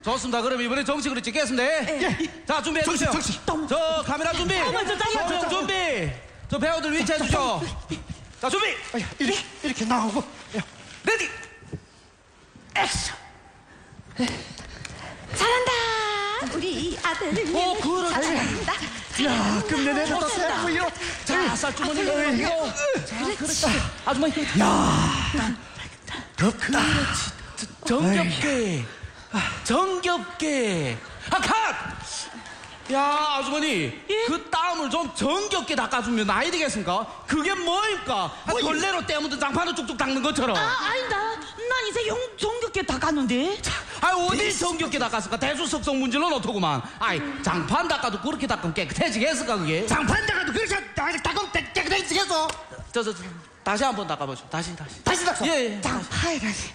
좋습니다. 그럼 이번에 정식으로 찍겠습니다. 예. 자, 준비해 주세요. 정식. 저 카메라 준비. 소형 준비. 저 배우들 위치해 주죠. 자, 준비. 이렇게 나오고. 레디. 액션. 잘한다. 우리 아들. 오, 그렇지. 잘한다. 야, 금년에는 또 세고요. 자, 쌀주머니 넣고. 자, 그렇지. 아주머니. 덥다. 정겹게. 정겹게. 아, 컷! 야, 아주머니. 그 땀을 좀 정겹게 닦아주면 나이 되겠습니까? 그게 뭐입니까? 걸레로 때묻은 장판을 쭉쭉 닦는 것처럼. 아니다. 난 이제 정겹게 다 갔는데. 어디 정겹게 닦았을까? 대수석성 문제는 어떻구만. 장판 닦아도 그렇게 닦으면 깨끗해지겠을까, 그게? 장판 닦아도 그렇게 닦으면 깨끗해지겠어. 저, 다시 한번 닦아보죠. 다시. 다시 닦어. 예. 장판에 다시.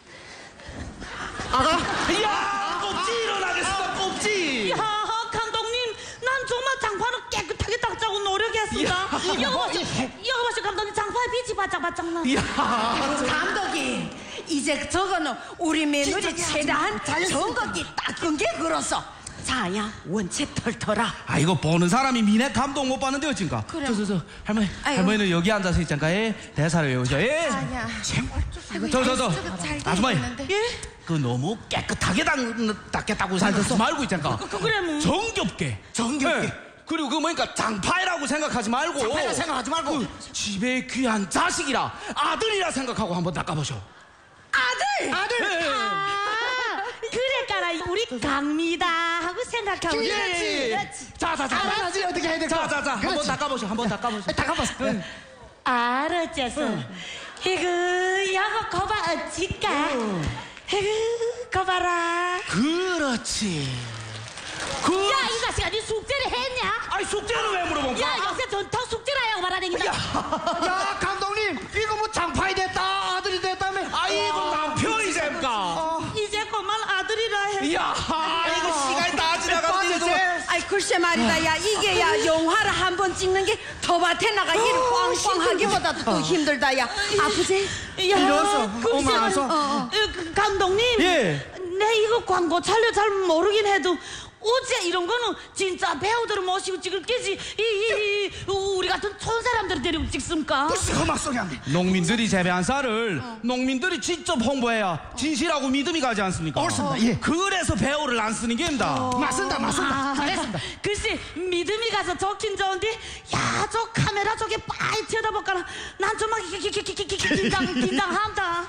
이야, 꼽지 일어나겠습니다, 꼽지. 야, 감독님, 난 정말 장판을 깨끗하게 닦자고 노력했습니다. 여보시 감독님, 장판에 빛이 바짝바짝 나. 이야. 감독이 이제 저거는 우리 며느리 최대한 정확히 닦은 게 그렇소. 자야 원체 털털아. 이거 보는 사람이 미네 감동 못 받는데 어찌인가? 그래. 저 할머니. 아이고. 할머니는 여기 앉아서 있잖아. 대사를 외우죠. 예. 자야. 저. 아주머니. 예? 그 너무 깨끗하게 닦겠다고 생각하지 말고 있잖아. 그래 뭐. 정겹게. 정겹게. 그리고 그 뭐니까 장파이라고 생각하지 말고. 장판이라 생각하지 말고. 그 집에 귀한 자식이라 아들이라 생각하고 한번 닦아보셔. 아들. 예. 그래까라 우리 강미다 하고 생각하고. 그렇지. 자. 알아야지 어떻게 해야 될까? 자. 한번 닦아보셔. 닦아봤어. 알았겠어. 이거 여보 거봐 어찌까. 이거 거봐라. 그렇지. 야, 이 자식아, 니 숙제를 했냐? 숙제는 왜 물어본 야, 거야? 요새 전통 숙제라고 말하는데. 야, 감독님, 이거 뭐 장판이 됐다, 아들이 됐다며. 이거 남편이십니까? 이제 그만 아들이라 해. 이야, 이거 시간이 다 지나가는데 이제. 아이 글쎄 말이다. 야 이게 야 영화를 한 번 찍는 게 더밭에 나가 일 꽝꽝하기보다도 더 힘들다. 야 아프지? 야, 이러소. 글쎄 엄마 말- 와서. 감독님. 예. 내 이거 광고 촬영 잘 모르긴 해도 어째 이런 거는 진짜 배우들을 모시고 찍을 게지 우리 같은 촌 사람들 데리고 찍습니까? 무슨 그만 소리 안 돼. 농민들이 재배한 쌀을 농민들이 직접 홍보해야 진실하고 믿음이 가지 않습니까? 옳습니다. 예. 그래서 배우를 안 쓰는 게입니다. 맞습니다. 잘했습니다. 글쎄 믿음이 가서 좋긴 좋은데 야 저 카메라 저게 빠이 쳐다볼까나 난 정말 긴장한다.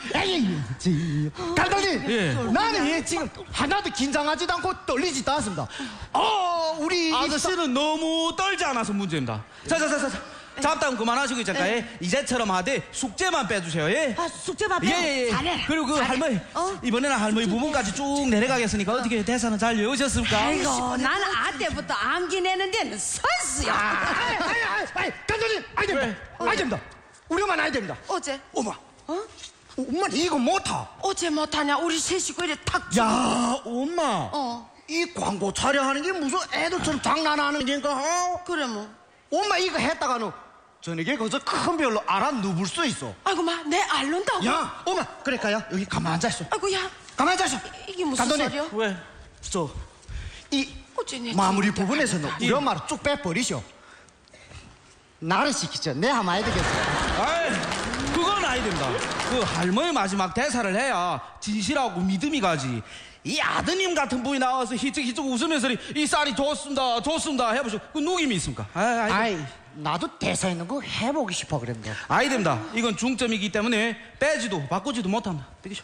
감독님, 예. 나는 지금 하나도 긴장하지도 않고 떨리지도 않습니다. 우리 아저씨는 너무 떨지 않아서 문제입니다. 자. 잡담 그만하시고 있잖아요. 이제처럼 하되 숙제만 빼주세요. 예. 숙제 받아. 예. 잘해. 그리고 그 할머니 이번에는 할머니 부분까지 쭉 내려가겠으니까 어떻게 대사는 잘 외우셨습니까? 아이고 나는 아 때부터 암기 내는 데는 선수야. 감독님, 아이 됩니다. 우리 엄마는 아이 됩니다. 어제 엄마, 엄마는 이거 못하. 어제 못하냐? 우리 세 식구 이래 탁. 야, 엄마. 이 광고 촬영하는 게 무슨 애들처럼 장난하는 게인가? 그래 뭐. 엄마 이거 했다가는 저녁에 거기서 큰 별로 알아 누울 수 있어. 아이고 마 내 알른다고. 야, 엄마, 그럴까요? 여기 가만 앉아있어. 아이고 야 가만 앉아있어. 이게 무슨 감독님, 소리야? 왜? 이 어째 내 마무리 진짜 부분에서는 우리 엄마를 쭉 빼버리셔. 나를 시키죠. 내 하면 아이 되겠어. 그건 아니 됩니다. 그 할머니 마지막 대사를 해야 진실하고 믿음이 가지. 이 아드님 같은 분이 나와서 희쩍희쩍 웃으면서 이 쌀이 좋습니다 해보시오. 그 누김이 있습니까? 아이, 나도 대사 있는 거 해보고 싶어 그랬는데. 아이 됩니다. 이건 중점이기 때문에 빼지도 바꾸지도 못합니다. 되겠죠?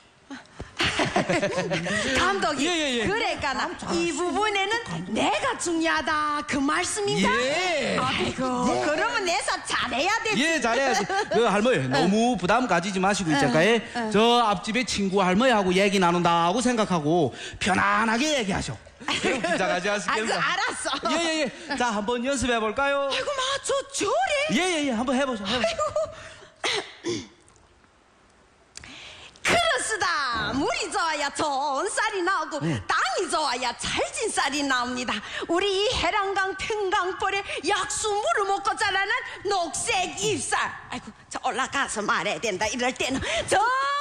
감독이 예. 그러니까 이 부분에는 내가 중요하다 그 말씀인가? 예. 아이고 그러면 내사 잘해야 되지. 예, 잘해야지. 그 할머니 너무 부담 가지지 마시고 있잖아요. 저 앞집에 친구 할머니하고 얘기 나눈다고 생각하고 편안하게 얘기하셔. 그럼 긴장하지 않으시겠습니까? 알았어. 예. 자, 한번 연습해 볼까요? 아이고 마 저 저래. 예. 한번 해보죠. 그렇습니다. 물이 좋아야 좋은 쌀이 나오고 땅이 좋아야 찰진 쌀이 나옵니다. 우리 이 해랑강 평강벌에 약수물을 먹고 자라는 녹색 잎쌀. 아이고 저 올라가서 말해야 된다. 이럴 때는 저